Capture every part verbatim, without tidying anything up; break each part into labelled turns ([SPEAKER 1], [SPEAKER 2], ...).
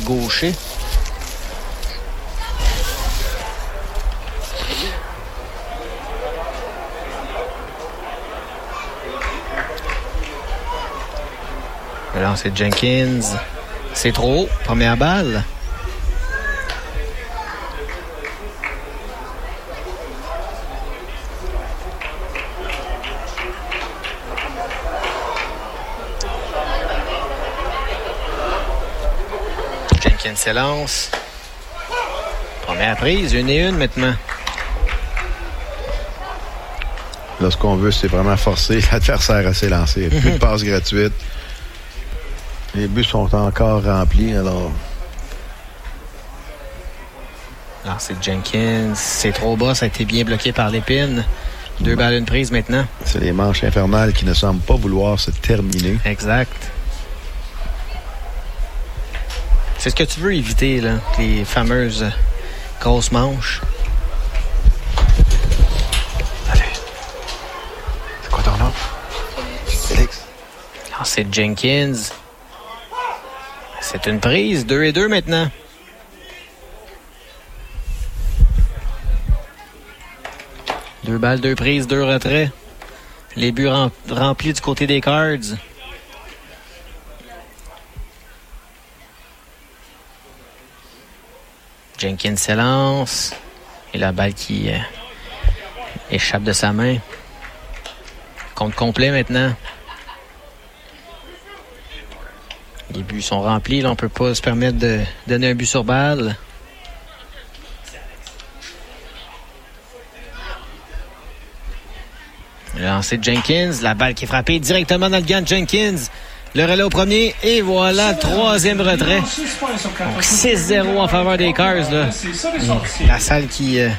[SPEAKER 1] gaucher. Là, c'est Jenkins. C'est trop haut. Première balle. Jenkins s'élance. Première prise. Une et une maintenant.
[SPEAKER 2] Là, ce qu'on veut, c'est vraiment forcer l'adversaire à s'élancer. Plus de passes gratuites. Les buts sont encore remplis, alors...
[SPEAKER 1] Alors, c'est Jenkins. C'est trop bas. Ça a été bien bloqué par l'épine. Deux balles, une prise maintenant.
[SPEAKER 2] C'est les manches infernales qui ne semblent pas vouloir se terminer.
[SPEAKER 1] Exact. C'est ce que tu veux éviter, là, les fameuses grosses manches.
[SPEAKER 2] Allez. C'est quoi ton nom? Félix.
[SPEAKER 1] Alors, c'est Jenkins. C'est une prise. Deux et deux maintenant. Deux balles, deux prises, deux retraits. Les buts rem- remplis du côté des Cards. Jenkins s'élance. Et la balle qui euh, échappe de sa main. Compte complet maintenant. Les buts sont remplis. Là, on ne peut pas se permettre de donner un but sur balle. Lancé de Jenkins. La balle qui est frappée directement dans le gant de Jenkins. Le relais au premier. Et voilà, troisième retrait. Donc six zéro en faveur des Cards. Là. La salle qui euh,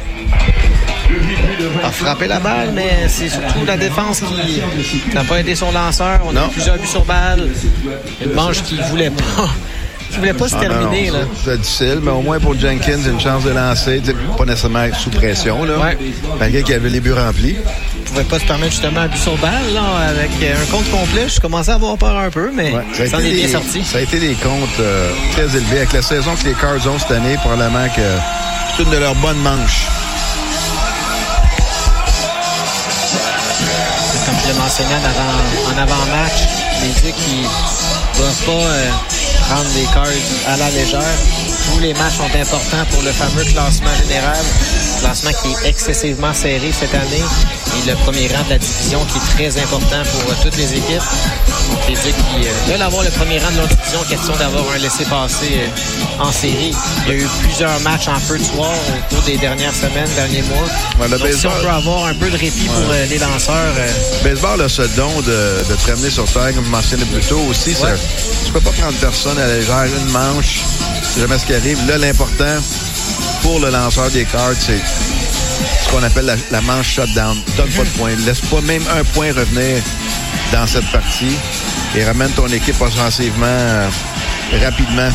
[SPEAKER 1] a frappé la balle, mais c'est surtout la défense qui n'a pas aidé son lanceur. On a eu plusieurs buts sur balle. Une manche qui ne voulait pas. qui voulait pas se
[SPEAKER 2] ah,
[SPEAKER 1] terminer.
[SPEAKER 2] Non,
[SPEAKER 1] là.
[SPEAKER 2] C'est difficile, mais au moins pour Jenkins, une chance de lancer. Pas nécessairement sous pression, là.
[SPEAKER 1] Ouais.
[SPEAKER 2] Malgré qu'il avait les buts remplis.
[SPEAKER 1] Il ne pouvait pas se permettre justement un but sur balle, là, avec un compte complet. Je commençais à avoir peur un peu, mais
[SPEAKER 2] ouais, ça,
[SPEAKER 1] ça en est
[SPEAKER 2] des,
[SPEAKER 1] bien sorti.
[SPEAKER 2] Ça a été des comptes euh, très élevés. Avec la saison que les Cards ont cette année, probablement que c'est une de leurs bonnes manches.
[SPEAKER 1] Comme je l'ai mentionné en, avant, en avant-match, les Ducs qui ne doivent pas euh, prendre les Cards à la légère. Tous les matchs sont importants pour le fameux classement général. Classement qui est excessivement serré cette année. Et le premier rang de la division qui est très important pour euh, toutes les équipes. Donc les Ducs qui euh, veulent avoir le premier rang de leur division, question d'avoir un laissez-passer euh, en série. Il y a eu plusieurs matchs en feu de soir au cours des dernières semaines, derniers mois.
[SPEAKER 2] Ouais, le
[SPEAKER 1] Donc
[SPEAKER 2] baseball,
[SPEAKER 1] si on peut avoir un peu de répit ouais. pour euh, les lanceurs... Euh...
[SPEAKER 2] Le baseball a ce don de, de te ramener sur terre, comme je mentionnais plus tôt aussi. Ouais. Ça, tu peux pas prendre personne à la légère, une manche, c'est jamais ce qui arrive. Là, l'important pour le lanceur des Cards, c'est ce qu'on appelle la, la manche shutdown. Donne pas de points. Laisse pas même un point revenir dans cette partie et ramène ton équipe offensivement euh, rapidement.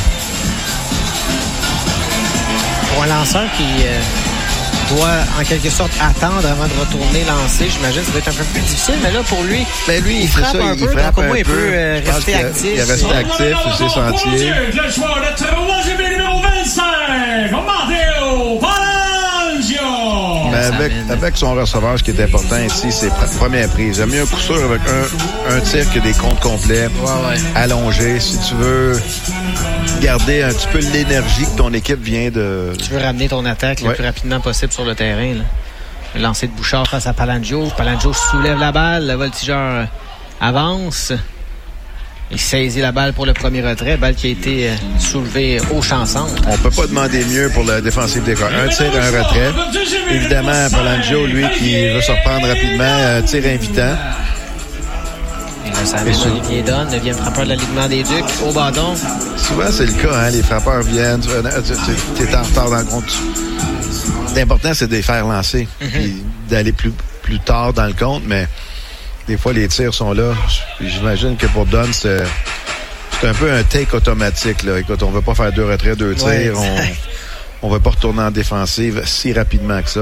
[SPEAKER 1] Pour un lanceur qui euh, doit en quelque sorte attendre avant de retourner lancer, j'imagine que ça va être un peu plus difficile, mais là pour lui,
[SPEAKER 2] ben lui il frappe
[SPEAKER 1] ça,
[SPEAKER 2] un
[SPEAKER 1] il
[SPEAKER 2] peu,
[SPEAKER 1] frappe donc au moins il
[SPEAKER 2] peu.
[SPEAKER 1] peut euh, rester actif.
[SPEAKER 2] Il est resté actif, il s'est senti.
[SPEAKER 3] Le joueur de troisième numéro vingt-cinq, Matteo Palangio.
[SPEAKER 2] Mais avec, avec son receveur, ce qui est important ici, c'est la première prise. J'aime mieux un coup sûr avec un, un tir que des comptes complets,
[SPEAKER 1] ouais, ouais.
[SPEAKER 2] allongés. Si tu veux garder un petit peu l'énergie que ton équipe vient de...
[SPEAKER 1] Tu veux ramener ton attaque ouais. le plus rapidement possible sur le terrain. Là. Le lancer de Bouchard face à Palangio. Palangio soulève la balle. Le voltigeur avance. Il saisit la balle pour le premier retrait. Balle qui a été euh, soulevée au champ centre.
[SPEAKER 2] On peut pas demander mieux pour la défensive des Cards. Un tir, un retrait. Évidemment, Palangio, lui, qui veut se reprendre rapidement, un tir invitant.
[SPEAKER 1] Et là, ça amène Olivier Dunn, neuvième frappeur de l'alignement des Ducs, au bâton.
[SPEAKER 2] Souvent, c'est le cas, hein. Les frappeurs viennent, tu es en retard dans le compte. L'important, c'est de les faire lancer, mm-hmm. puis d'aller plus, plus tard dans le compte, mais des fois, les tirs sont là. J'imagine que pour Dunn, c'est, c'est un peu un take automatique, là. Écoute, on ne veut pas faire deux retraits, deux tirs. Ouais, on ne veut pas retourner en défensive si rapidement que ça.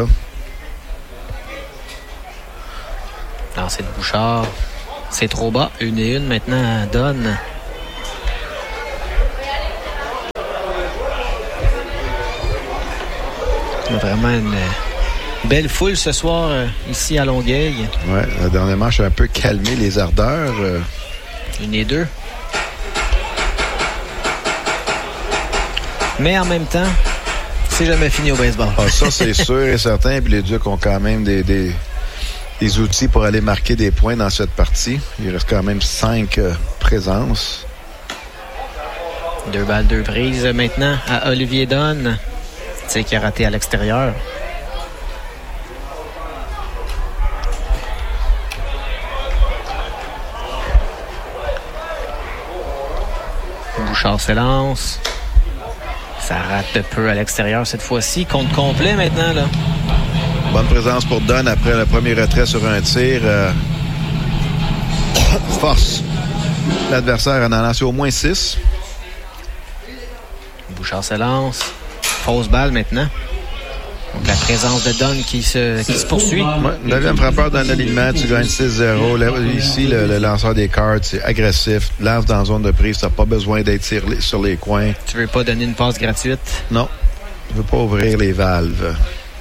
[SPEAKER 1] Lancer de Bouchard. C'est trop bas. Une et une maintenant à Dunn. Mais vraiment une belle foule ce soir euh, ici à Longueuil.
[SPEAKER 2] Oui, la dernière manche a un peu calmé les ardeurs. Euh...
[SPEAKER 1] Une et deux. Mais en même temps, c'est jamais fini au baseball.
[SPEAKER 2] Ah, ça, c'est sûr et certain. Puis les Ducs ont quand même des, des, des outils pour aller marquer des points dans cette partie. Il reste quand même cinq euh, présences.
[SPEAKER 1] Deux balles, deux prises maintenant à Olivier Dunn. Tu sais, qui a raté à l'extérieur. Bouchard s'élance. Ça rate peu à l'extérieur cette fois-ci. Compte complet maintenant, là.
[SPEAKER 2] Bonne présence pour Dunn après le premier retrait sur un tir. Euh... Force l'adversaire en a lancé au moins six.
[SPEAKER 1] Bouchard s'élance. Fausse balle maintenant. Donc la présence de Dunn qui se, qui se poursuit.
[SPEAKER 2] Ouais, neuvième frappeur dans l'alignement, tu gagnes six zéro. Là, ici, le, le lanceur des cards, c'est agressif. Lance dans la zone de prise, tu n'as pas besoin d'être sur les, sur les coins.
[SPEAKER 1] Tu veux pas donner une passe gratuite?
[SPEAKER 2] Non. Tu veux pas ouvrir les valves.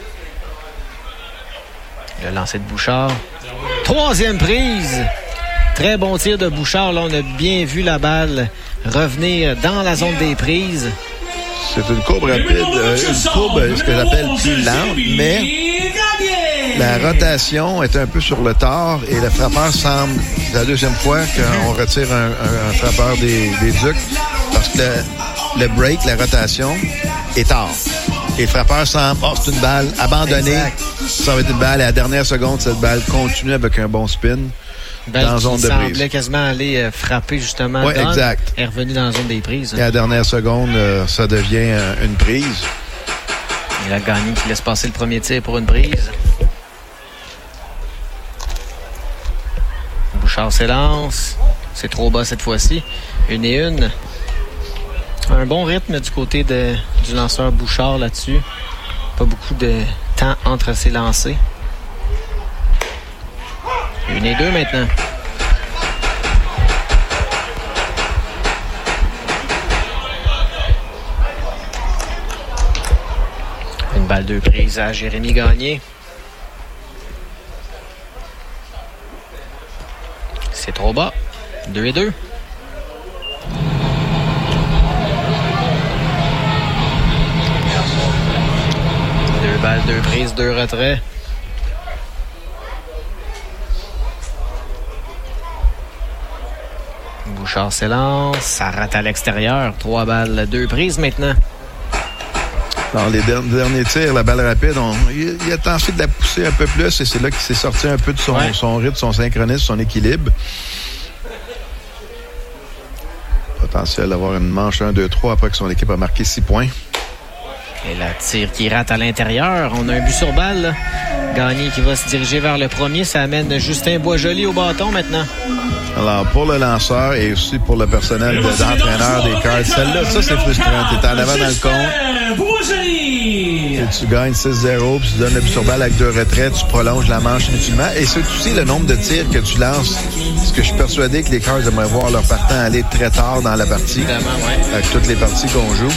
[SPEAKER 1] Le lancer de Bouchard. Troisième prise. Très bon tir de Bouchard. Là, on a bien vu la balle revenir dans la zone des prises.
[SPEAKER 2] C'est une courbe rapide, euh, une courbe, ce que j'appelle plus lente, mais la rotation est un peu sur le tard et le frappeur semble, c'est la deuxième fois qu'on retire un, un, un frappeur des, des Ducs parce que le, le break, la rotation, est tard. Et le frappeur semble, oh, c'est une balle abandonnée. Exact. Ça va être une balle et à la dernière seconde, cette balle continue avec un bon spin.
[SPEAKER 1] Balle dans la zone de prise. Il semblait quasiment aller euh, frapper justement.
[SPEAKER 2] Oui, exact.
[SPEAKER 1] Est revenu dans la zone des prises.
[SPEAKER 2] Et à la dernière seconde, euh, ça devient euh, une prise.
[SPEAKER 1] Il a gagné qui laisse passer le premier tir pour une prise. Bouchard s'élance. C'est trop bas cette fois-ci. Une et une. Un bon rythme du côté de, du lanceur Bouchard là-dessus. Pas beaucoup de temps entre ses lancers. Une et deux maintenant. Une balle deux prises à Jérémy Gagné. C'est trop bas. Deux et deux. Deux balles, deux prises, deux retraits. Bouchard s'élance, ça rate à l'extérieur. Trois balles, deux prises maintenant.
[SPEAKER 2] Dans les der- derniers tirs, la balle rapide, on, il, il a tenté de la pousser un peu plus et c'est là qu'il s'est sorti un peu de son, ouais. son rythme, son synchronisme, son équilibre. Potentiel d'avoir une manche un deux trois après que son équipe a marqué six points.
[SPEAKER 1] Et la tire qui rate à l'intérieur. On a un but sur balle, là. Gagné qui va se diriger vers le premier. Ça amène Justin Boisjoli au bâton maintenant.
[SPEAKER 2] Alors, pour le lanceur et aussi pour le personnel de, d'entraîneur des Cards, celle-là, ça, c'est frustrant. T'es en avant dans le compte. Et tu gagnes six zéro, puis tu donnes le but sur balle avec deux retraits, tu prolonges la manche inutilement. Et c'est aussi le nombre de tirs que tu lances. Parce que je suis persuadé que les Cards aimeraient voir leur partant aller très tard dans la partie.
[SPEAKER 1] Vraiment, ouais.
[SPEAKER 2] Avec toutes les parties qu'on joue.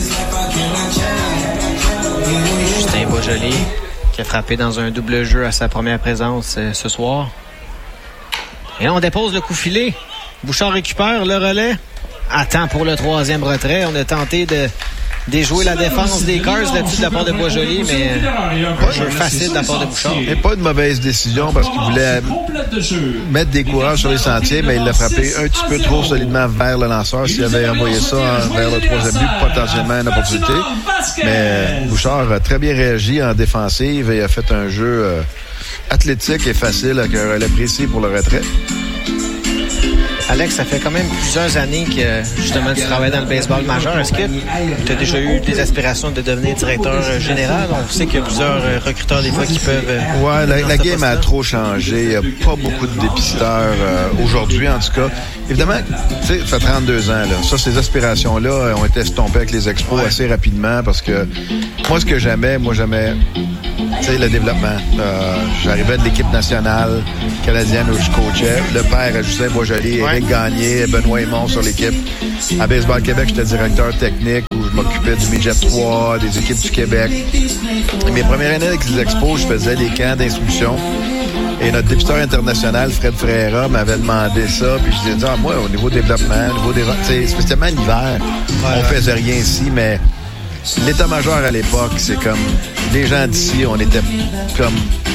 [SPEAKER 1] Justin Boisjoli qui a frappé dans un double jeu à sa première présence euh, ce soir. Et là, on dépose le coup filet. Bouchard récupère le relais. Attend pour le troisième retrait. On a tenté de déjouer la défense des Cards là-dessus de la part de Boisjoli, mais pas un jeu facile de la part de Bouchard.
[SPEAKER 2] Et pas une mauvaise décision parce qu'il voulait mettre des coureurs sur les sentiers, mais il l'a frappé un petit peu trop solidement vers le lanceur. S'il avait envoyé ça vers le troisième but, potentiellement une opportunité. Mais Bouchard a très bien réagi en défensive et a fait un jeu euh, athlétique et facile avec un relais précis pour le retrait.
[SPEAKER 1] Alex, ça fait quand même plusieurs années que justement tu travailles dans le baseball majeur. Est-ce que tu as déjà eu des aspirations de devenir directeur général? On sait qu'il y a plusieurs recruteurs des fois qui peuvent...
[SPEAKER 2] Ouais, la, la game a trop changé. Il n'y a pas beaucoup de dépisteurs euh, aujourd'hui, en tout cas. Évidemment, tu sais, ça fait trente-deux ans. Là. Ça, ces aspirations-là ont été estompées avec les expos ouais. assez rapidement parce que moi, ce que j'aimais, moi, j'aimais tu sais, le développement. Euh, j'arrivais de l'équipe nationale canadienne où je coachais. Le père, Justin Boisjoli, ouais. Éric Gagné, Benoît Aymon sur l'équipe. À Baseball Québec, j'étais directeur technique où je m'occupais du Midget trois, des équipes du Québec. Et mes premières années avec les expos, je faisais des camps d'instruction. Et notre dépisteur international, Fred Frera, m'avait demandé ça. Puis je disais, ah, moi, au niveau développement, au niveau des... Tu sais, spécialement l'hiver, ouais, on faisait rien ici, mais l'état-major à l'époque, c'est comme... Les gens d'ici, on était comme...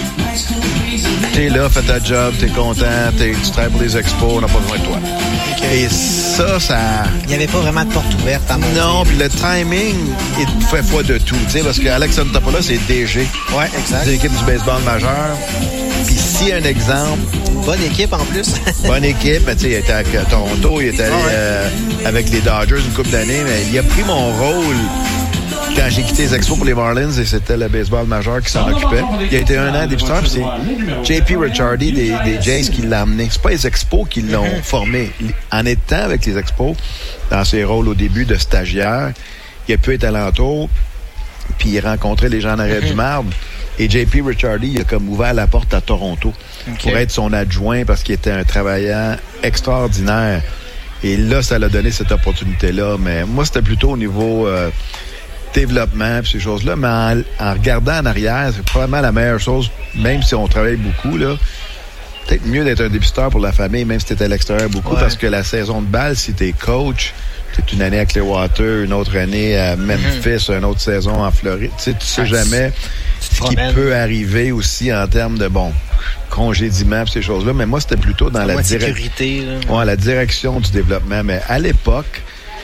[SPEAKER 2] T'es là, fais ta job, t'es content, t'es, tu travailles pour les expos, on n'a pas besoin de toi. Okay. Et ça, ça...
[SPEAKER 1] Il n'y avait pas vraiment de porte ouverte à mon
[SPEAKER 2] Non, puis le timing, il fait foi de tout, tu sais, parce qu'Alex Antopola, c'est D G.
[SPEAKER 1] Ouais, exact.
[SPEAKER 2] C'est l'équipe du baseball majeur. Puis si un exemple...
[SPEAKER 1] Bonne équipe en plus.
[SPEAKER 2] Bonne équipe, mais tu sais, il était à Toronto, il était allé ah ouais. euh, avec les Dodgers une couple d'années, mais il a pris mon rôle quand j'ai quitté les expos pour les Marlins et c'était le baseball majeur qui s'en occupait. Il a été un an débutant, puis c'est J P Ricciardi des, des Jays qui l'a amené. C'est pas les expos qui l'ont mm-hmm. formé. En étant avec les expos, dans ses rôles au début de stagiaire, il a pu être alentour, puis il rencontrait les gens en arrêt mm-hmm. du marbre. Et J P Ricciardi, il a comme ouvert la porte à Toronto okay. pour être son adjoint parce qu'il était un travaillant extraordinaire. Et là, ça l'a donné cette opportunité-là. Mais moi, c'était plutôt au niveau euh, développement et ces choses-là. Mais en, en regardant en arrière, c'est probablement la meilleure chose, même si on travaille beaucoup, là. Peut-être mieux d'être un dépisteur pour la famille, même si t'es à l'extérieur beaucoup, ouais. parce que la saison de balle, si t'es coach, t'es une année à Clearwater, une autre année à Memphis, mm-hmm. une autre saison en Floride. Tu sais, tu sais jamais ce qui peut arriver aussi en termes de, bon, congédiement, ces choses-là. Mais moi, c'était plutôt dans la,
[SPEAKER 1] sécurité,
[SPEAKER 2] dire... ouais, la direction du développement. Mais à l'époque,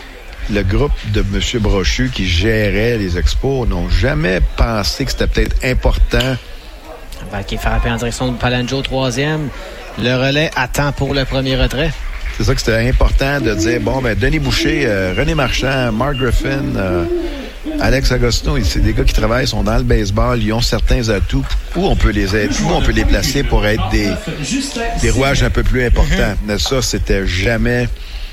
[SPEAKER 2] le groupe de M. Brochu qui gérait les expos n'ont jamais pensé que c'était peut-être important.
[SPEAKER 1] Ben, qui est frappé en direction de Palangio, troisième. Le relais attend pour le premier retrait.
[SPEAKER 2] C'est ça que c'était important de dire, bon, ben Denis Boucher, euh, René Marchand, Mark Griffin, euh, Alex Agostino, c'est des gars qui travaillent, sont dans le baseball, ils ont certains atouts où on peut les aider, où on peut les placer pour être des, des rouages un peu plus importants. Mm-hmm. Mais ça, c'était jamais,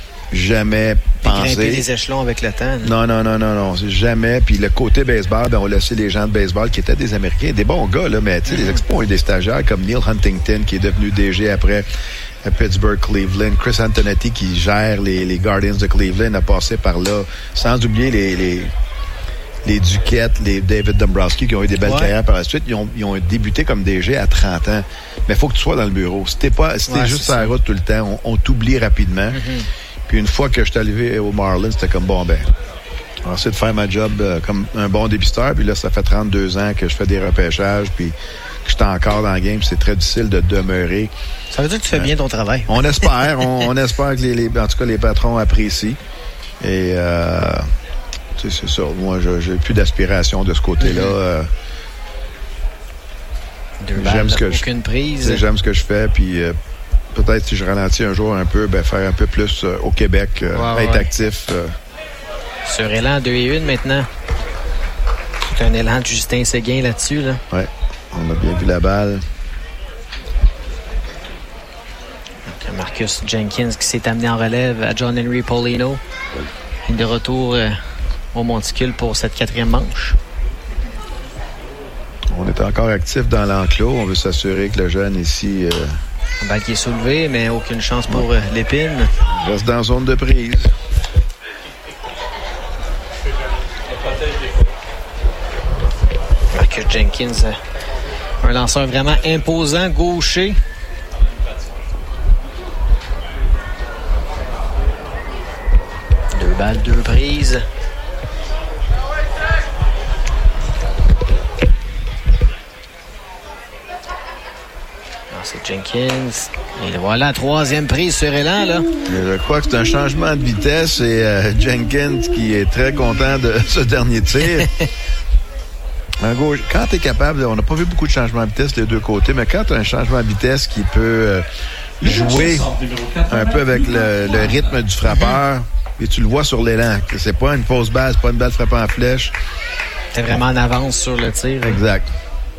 [SPEAKER 2] jamais pensé.
[SPEAKER 1] Grimper les échelons avec le temps.
[SPEAKER 2] Non, non, non, non, non, c'est jamais. Puis le côté baseball, ben on laissait les gens de baseball qui étaient des Américains, des bons gars, là, mais tu sais, mm-hmm. les expos ont eu des stagiaires comme Neil Huntington, qui est devenu D G après à Pittsburgh, Cleveland. Chris Antonetti, qui gère les, les Guardians de Cleveland, a passé par là. Sans oublier les, les, les Duquette, les David Dombrowski, qui ont eu des belles ouais. carrières par la suite. Ils ont, ils ont débuté comme D G à trente ans. Mais il faut que tu sois dans le bureau. Si t'es pas, si t'es ouais, juste sur la route tout le temps, on, on t'oublie rapidement. Mm-hmm. Puis une fois que je suis arrivé au Marlins, c'était comme, bon, ben, on va essayer de faire ma job euh, comme un bon dépisteur. Puis là, ça fait trente-deux ans que je fais des repêchages. Puis que j'étais encore dans le game, c'est très difficile de demeurer.
[SPEAKER 1] Ça veut dire que tu fais euh, bien ton travail.
[SPEAKER 2] On espère. on, on espère que, les, les, en tout cas, les patrons apprécient. Et, euh, tu sais, c'est ça. Moi, je, j'ai plus d'aspiration de ce côté-là. Mm-hmm. Euh,
[SPEAKER 1] Deux balles, j'aime ce que aucune je, prise.
[SPEAKER 2] J'aime ce que je fais, puis euh, peut-être si je ralentis un jour un peu, ben, faire un peu plus euh, au Québec, euh, wow, être ouais. actif. Euh.
[SPEAKER 1] Sur élan deux et un maintenant. C'est un élan de Justin Séguin là-dessus, là.
[SPEAKER 2] Oui. On a bien vu la balle.
[SPEAKER 1] Donc, Marcus Jenkins qui s'est amené en relève à John Henry Paulino. De retour euh, au monticule pour cette quatrième manche.
[SPEAKER 2] On est encore actif dans l'enclos. On veut s'assurer que le jeune ici... Euh...
[SPEAKER 1] Le balle qui est soulevé, mais aucune chance pour euh, l'épine.
[SPEAKER 2] Il reste dans la zone de prise.
[SPEAKER 1] Marcus Jenkins... Euh... Un lanceur vraiment imposant, gaucher. Deux balles, deux prises. C'est Jenkins. Et voilà, troisième prise sur élan, là.
[SPEAKER 2] Je crois que c'est un changement de vitesse et euh, Jenkins qui est très content de ce dernier tir. En gauche, quand tu es capable, on n'a pas vu beaucoup de changements de vitesse des deux côtés, mais quand tu as un changement de vitesse qui peut euh, jouer un peu avec le, le rythme du frappeur, et tu le vois sur l'élan, que c'est pas une fausse balle, c'est pas une balle frappée en flèche.
[SPEAKER 1] T'es vraiment en avance sur le tir.
[SPEAKER 2] Exact.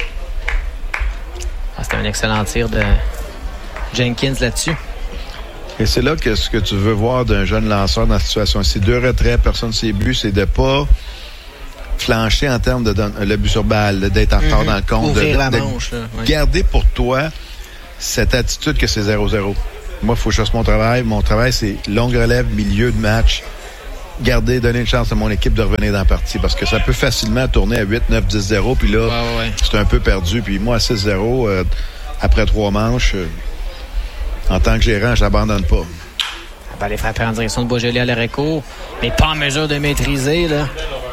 [SPEAKER 1] Ah, c'était un excellent tir de Jenkins là-dessus.
[SPEAKER 2] Et c'est là que ce que tu veux voir d'un jeune lanceur dans la situation. C'est deux retraits, personne ne s'est bu, c'est de pas flancher en termes de don- le but sur balle, d'être en retard
[SPEAKER 1] Mm-hmm.
[SPEAKER 2] dans le compte, de,
[SPEAKER 1] Ouvrir
[SPEAKER 2] de,
[SPEAKER 1] la
[SPEAKER 2] de
[SPEAKER 1] manche, là, ouais.
[SPEAKER 2] garder pour toi cette attitude que c'est zéro zéro. Moi, il faut que je fasse mon travail. Mon travail, c'est longue relève, milieu de match. Garder, donner une chance à mon équipe de revenir dans la partie parce que ça peut facilement tourner à huit, neuf, dix zéro. Puis là,
[SPEAKER 1] Ouais, ouais.
[SPEAKER 2] c'est un peu perdu. Puis moi, à six zéro, euh, après trois manches, euh, en tant que gérant, je l'abandonne pas.
[SPEAKER 1] Elle va aller frapper en direction de Beaujolais à l'arrêt court, mais pas en mesure de maîtriser, là.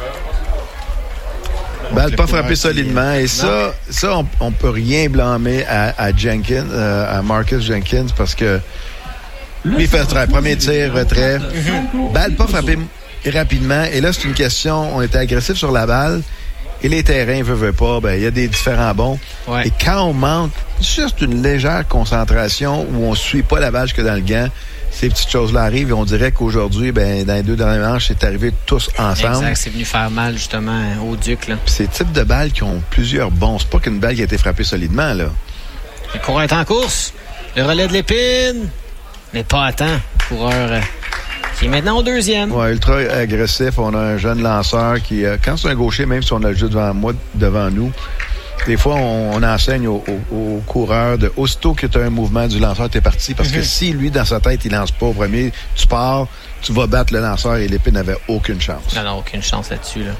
[SPEAKER 2] Balle pas frappée solidement. Et ça, ça on, on peut rien blâmer à, à Jenkins, euh, à Marcus Jenkins, parce que lui, il fait le trait. Premier tir, retrait. Mm-hmm. Balle pas frappée rapidement. Et là, c'est une question, on était agressif sur la balle. Et les terrains, veut, veut pas, ben, il y a des différents bons.
[SPEAKER 1] Ouais.
[SPEAKER 2] Et quand on manque juste une légère concentration où on ne suit pas la balle que dans le gant, ces petites choses-là arrivent et on dirait qu'aujourd'hui, ben, dans les deux dernières manches, c'est arrivé tous ensemble.
[SPEAKER 1] Exact, c'est venu faire mal, justement, au Duc, là.
[SPEAKER 2] Puis ces types de balles qui ont plusieurs bons. C'est pas qu'une balle qui a été frappée solidement, là.
[SPEAKER 1] Le coureur est en course. Le relais de l'épine, mais pas à temps. Coureur euh, qui est maintenant au deuxième.
[SPEAKER 2] Ouais, ultra agressif. On a un jeune lanceur qui, euh, quand c'est un gaucher, même si on a le jeu devant moi, devant nous, des fois, on, on enseigne au, au, au coureur de aussitôt que tu as un mouvement du lanceur, tu es parti. Parce mm-hmm. que si lui, dans sa tête, il lance pas au premier, tu pars, tu vas battre le lanceur et l'épine n'avait aucune chance.
[SPEAKER 1] Non, non, aucune chance là-dessus, là.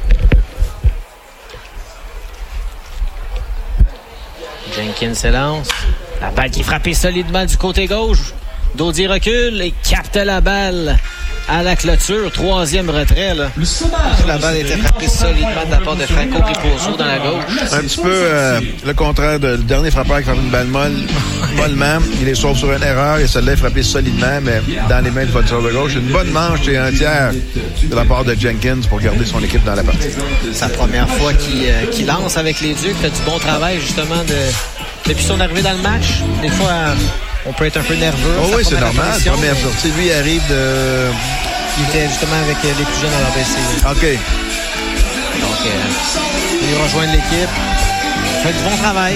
[SPEAKER 1] Jenkins s'élance. La balle qui est frappée solidement du côté gauche. Dodier recule et capte la balle à la clôture. Troisième retrait, là. La balle a été frappée solidement de la part de Franco Riposo dans la gauche.
[SPEAKER 2] Un petit peu euh, le contraire de le dernier frappeur qui frappe une balle molle, mollement. Il est sauf sur une erreur et celle-là est frappée solidement, mais dans les mains du voiture de gauche. Une bonne manche et un tiers de la part de Jenkins pour garder son équipe dans la partie.
[SPEAKER 1] C'est la première fois qu'il, euh, qu'il lance avec les Ducs. Fait du bon travail, justement, de, depuis son arrivée dans le match. Des fois, euh, on peut être un peu nerveux.
[SPEAKER 2] Oh oui, c'est normal. Première
[SPEAKER 1] mais...
[SPEAKER 2] sortie, lui, il arrive de...
[SPEAKER 1] Il était justement avec euh, les plus jeunes à l'A B C.
[SPEAKER 2] OK.
[SPEAKER 1] Donc, euh, il rejoint l'équipe. Il fait du bon travail.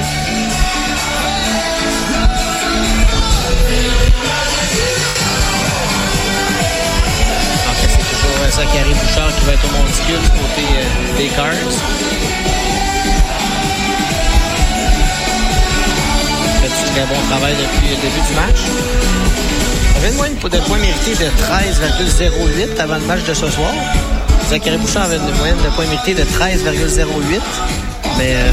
[SPEAKER 1] Donc, c'est toujours euh, Zachary Bouchard qui va être au monticule du côté euh, des Cards. Il fait du très bon travail depuis le début du match. Il avait une moyenne de points mérités de treize virgule zéro huit avant le match de ce soir. Zachary Bouchard avait une moyenne de points mérités de treize virgule zéro huit. Mais